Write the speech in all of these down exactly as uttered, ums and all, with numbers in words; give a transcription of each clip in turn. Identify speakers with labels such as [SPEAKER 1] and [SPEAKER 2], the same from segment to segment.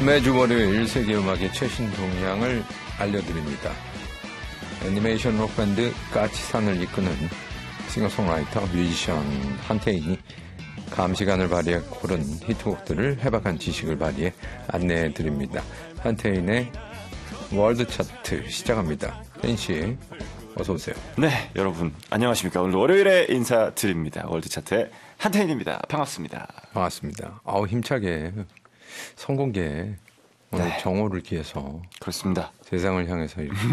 [SPEAKER 1] 매주 월요일 세계 음악의 최신 동향을 알려드립니다. 애니메이션 록밴드 까치산을 이끄는 싱어송라이터, 뮤지션 한태인이 감시관을 발휘해 고른 히트곡들을 해박한 지식을 발휘해 안내해드립니다. 한태인의 월드 차트 시작합니다. 태인씨 어서 오세요.
[SPEAKER 2] 네, 여러분 안녕하십니까. 오늘 월요일에 인사드립니다. 월드 차트의 한태인입니다. 반갑습니다.
[SPEAKER 1] 반갑습니다. 아우 힘차게 성공계 오늘
[SPEAKER 2] 네.
[SPEAKER 1] 정오를 기해서
[SPEAKER 2] 그렇습니다.
[SPEAKER 1] 세상을 향해서 이렇게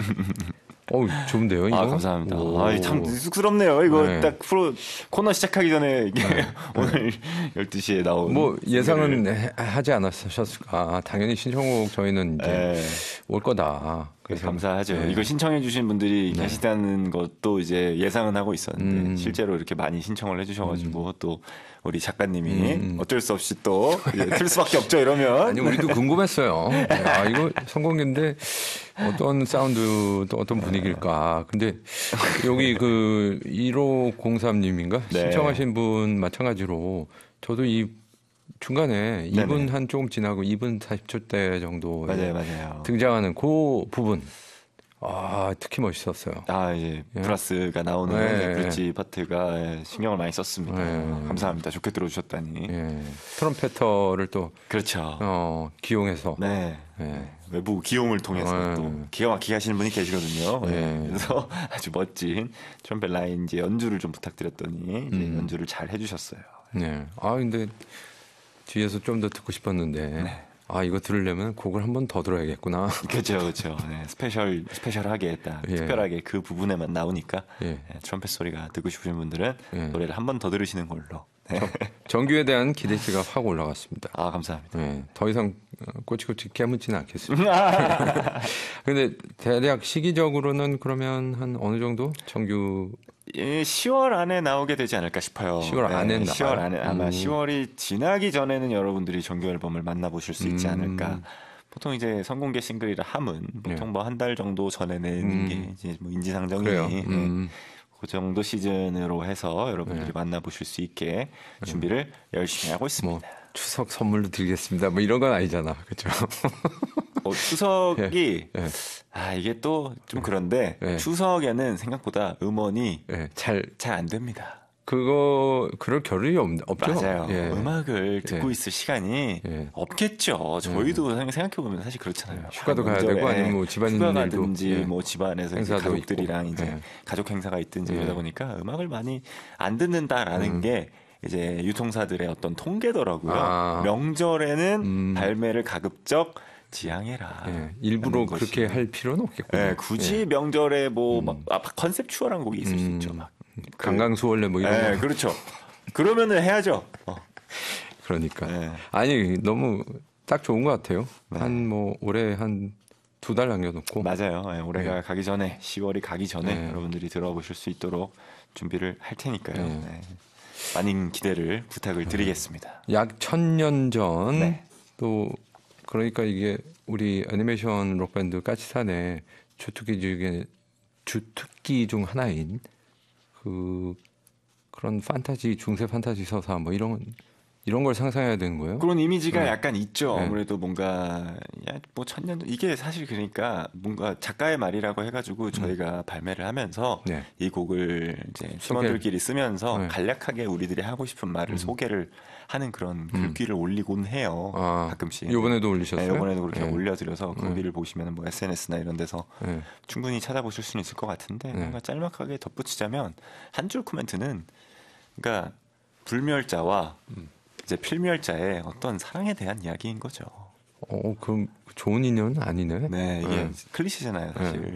[SPEAKER 1] 어우 좋은데요 이거?
[SPEAKER 2] 아 감사합니다. 아, 참 쑥스럽네요. 이거
[SPEAKER 1] 네.
[SPEAKER 2] 딱 프로 코너 시작하기 전에 이게
[SPEAKER 1] 네.
[SPEAKER 2] 오늘 열두 시에 나온
[SPEAKER 1] 뭐 예상은 해, 하지 않았었을까. 당연히 신청곡 저희는 이제
[SPEAKER 2] 네.
[SPEAKER 1] 올 거다.
[SPEAKER 2] 그래서 감사하죠.
[SPEAKER 1] 네.
[SPEAKER 2] 이거 신청해 주신 분들이
[SPEAKER 1] 네.
[SPEAKER 2] 계시다는 것도 이제 예상은 하고 있었는데
[SPEAKER 1] 음.
[SPEAKER 2] 실제로 이렇게 많이 신청을 해주셔가지고 음. 또 우리 작가님이
[SPEAKER 1] 음.
[SPEAKER 2] 어쩔 수 없이 또 틀 수밖에 없죠 이러면.
[SPEAKER 1] 아니 우리도 궁금했어요. 아 이거 성공인데 어떤 사운드 또 어떤 분위기일까. 근데 여기 그 일오공삼님인가
[SPEAKER 2] 네.
[SPEAKER 1] 신청하신 분 마찬가지로 저도 이 중간에 이 분 한 조금 지나고 이 분 사십 초대 정도
[SPEAKER 2] 맞아요, 맞아요.
[SPEAKER 1] 등장하는 그 부분 아 특히 멋있었어요.
[SPEAKER 2] 아 이제
[SPEAKER 1] 예.
[SPEAKER 2] 브라스가 나오는
[SPEAKER 1] 네,
[SPEAKER 2] 브릿지
[SPEAKER 1] 네.
[SPEAKER 2] 파트가 예, 신경을 많이 썼습니다.
[SPEAKER 1] 네.
[SPEAKER 2] 감사합니다. 좋게 들어주셨다니.
[SPEAKER 1] 예. 트럼페터를 또
[SPEAKER 2] 그렇죠.
[SPEAKER 1] 어, 기용해서
[SPEAKER 2] 네.
[SPEAKER 1] 예.
[SPEAKER 2] 외부 기용을 통해서
[SPEAKER 1] 네.
[SPEAKER 2] 또 기가 막히게 하시는 분이 계시거든요.
[SPEAKER 1] 네.
[SPEAKER 2] 그래서 아주 멋진 트럼펫 라인 이제 연주를 좀 부탁드렸더니 이제
[SPEAKER 1] 음.
[SPEAKER 2] 연주를 잘 해주셨어요.
[SPEAKER 1] 네. 아 근데 뒤에서 좀 더 듣고 싶었는데
[SPEAKER 2] 네.
[SPEAKER 1] 아 이거 들으려면 곡을 한 번 더 들어야겠구나.
[SPEAKER 2] 그렇죠, 그렇죠. 네, 스페셜 스페셜하게 딱
[SPEAKER 1] 예.
[SPEAKER 2] 특별하게 그 부분에만 나오니까
[SPEAKER 1] 예.
[SPEAKER 2] 네, 트럼펫 소리가 듣고 싶으신 분들은
[SPEAKER 1] 예.
[SPEAKER 2] 노래를 한 번 더 들으시는 걸로. 네.
[SPEAKER 1] 정규에 대한 기대치가 확 올라갔습니다.
[SPEAKER 2] 아 감사합니다.
[SPEAKER 1] 네. 더 이상 꼬치꼬치 깨묻지는 않겠습니다. 근데 대략 시기적으로는 그러면 한 어느 정도 정규
[SPEAKER 2] 예, 시월 안에 나오게 되지 않을까 싶어요.
[SPEAKER 1] 시월 안에
[SPEAKER 2] 네,
[SPEAKER 1] 나와요?
[SPEAKER 2] 시월 안에 아마
[SPEAKER 1] 음.
[SPEAKER 2] 시월이 지나기 전에는 여러분들이 정규 앨범을 만나보실 수 있지
[SPEAKER 1] 음.
[SPEAKER 2] 않을까. 보통 이제 선공개 싱글이라 함은 보통
[SPEAKER 1] 네.
[SPEAKER 2] 뭐 한 달 정도 전에 내는
[SPEAKER 1] 음.
[SPEAKER 2] 게 이제 뭐 인지상정이니
[SPEAKER 1] 그래요.
[SPEAKER 2] 네.
[SPEAKER 1] 음.
[SPEAKER 2] 그 정도 시즌으로 해서 여러분들이
[SPEAKER 1] 네.
[SPEAKER 2] 만나보실 수 있게 준비를 열심히 하고 있습니다.
[SPEAKER 1] 뭐 추석 선물로 드리겠습니다. 뭐 이런 건 아니잖아, 그렇죠?
[SPEAKER 2] 어, 추석이
[SPEAKER 1] 예.
[SPEAKER 2] 아 이게 또 좀 그런데
[SPEAKER 1] 예.
[SPEAKER 2] 추석에는 생각보다 음원이
[SPEAKER 1] 예, 잘
[SPEAKER 2] 잘 안 됩니다.
[SPEAKER 1] 그거 그럴 겨를이 없, 없죠.
[SPEAKER 2] 맞아요.
[SPEAKER 1] 예.
[SPEAKER 2] 음악을 듣고
[SPEAKER 1] 예.
[SPEAKER 2] 있을 시간이
[SPEAKER 1] 예.
[SPEAKER 2] 없겠죠. 저희도 생각해 보면 사실 그렇잖아요.
[SPEAKER 1] 휴가도 가야
[SPEAKER 2] 명절에
[SPEAKER 1] 되고 아니면 뭐 집안일
[SPEAKER 2] 휴가
[SPEAKER 1] 일도,
[SPEAKER 2] 가든지
[SPEAKER 1] 예.
[SPEAKER 2] 뭐 집안에서 이제
[SPEAKER 1] 행사도
[SPEAKER 2] 가족들이랑
[SPEAKER 1] 있고.
[SPEAKER 2] 이제
[SPEAKER 1] 예.
[SPEAKER 2] 가족 행사가 있든지
[SPEAKER 1] 예.
[SPEAKER 2] 그러다 보니까 음악을 많이 안 듣는다라는
[SPEAKER 1] 음.
[SPEAKER 2] 게 이제 유통사들의 어떤 통계더라고요.
[SPEAKER 1] 아.
[SPEAKER 2] 명절에는
[SPEAKER 1] 음.
[SPEAKER 2] 발매를 가급적 지양해라.
[SPEAKER 1] 예. 일부러
[SPEAKER 2] 하는
[SPEAKER 1] 그렇게
[SPEAKER 2] 것이.
[SPEAKER 1] 할 필요는 없겠군요.
[SPEAKER 2] 예, 굳이
[SPEAKER 1] 예.
[SPEAKER 2] 명절에 뭐 막
[SPEAKER 1] 음.
[SPEAKER 2] 아, 컨셉추얼한 곡이 있을 수
[SPEAKER 1] 음.
[SPEAKER 2] 있죠. 막 그-
[SPEAKER 1] 강강수월래 뭐 이런
[SPEAKER 2] 예,
[SPEAKER 1] 거.
[SPEAKER 2] 그렇죠. 그러면은 해야죠. 어.
[SPEAKER 1] 그러니까.
[SPEAKER 2] 예.
[SPEAKER 1] 아니 너무 딱 좋은 것 같아요.
[SPEAKER 2] 네.
[SPEAKER 1] 한 뭐 올해 한 두 달 남겨놓고.
[SPEAKER 2] 맞아요. 예, 올해가
[SPEAKER 1] 네.
[SPEAKER 2] 가기 전에 시월이 가기 전에
[SPEAKER 1] 네.
[SPEAKER 2] 여러분들이 들어보실 수 있도록 준비를 할 테니까요.
[SPEAKER 1] 네.
[SPEAKER 2] 네. 많은 기대를 부탁을 드리겠습니다.
[SPEAKER 1] 약 천년 전
[SPEAKER 2] 네.
[SPEAKER 1] 또 그러니까 이게 우리 애니메이션 록밴드 까치산의 주특기 중에 주특기 중 하나인 그 그런 판타지 중세 판타지 서사 뭐 이런 이런 걸 상상해야 되는 거예요.
[SPEAKER 2] 그런 이미지가
[SPEAKER 1] 네.
[SPEAKER 2] 약간 있죠.
[SPEAKER 1] 네.
[SPEAKER 2] 아무래도 뭔가 야, 뭐 천년 이게 사실 그러니까 뭔가 작가의 말이라고 해가지고 저희가 발매를 하면서
[SPEAKER 1] 네.
[SPEAKER 2] 이 곡을 이제 팀원들끼리 쓰면서
[SPEAKER 1] 네.
[SPEAKER 2] 간략하게 우리들이 하고 싶은 말을 소개를 하는 그런 글귀를 올리곤 해요.
[SPEAKER 1] 아,
[SPEAKER 2] 가끔씩.
[SPEAKER 1] 이번에도
[SPEAKER 2] 네,
[SPEAKER 1] 올리셨어요?
[SPEAKER 2] 이번에도 그렇게
[SPEAKER 1] 네.
[SPEAKER 2] 올려드려서 거기를 보시면 뭐 에스엔에스나 이런 데서
[SPEAKER 1] 네.
[SPEAKER 2] 충분히 찾아보실 수는 있을 것 같은데
[SPEAKER 1] 네.
[SPEAKER 2] 뭔가 짤막하게 덧붙이자면 한 줄 코멘트는 그러니까 불멸자와 이제 필멸자의 어떤 사랑에 대한 이야기인 거죠.
[SPEAKER 1] 어, 그럼 좋은 인연은 아니네.
[SPEAKER 2] 네, 이게
[SPEAKER 1] 네.
[SPEAKER 2] 클리셰잖아요, 사실.
[SPEAKER 1] 네.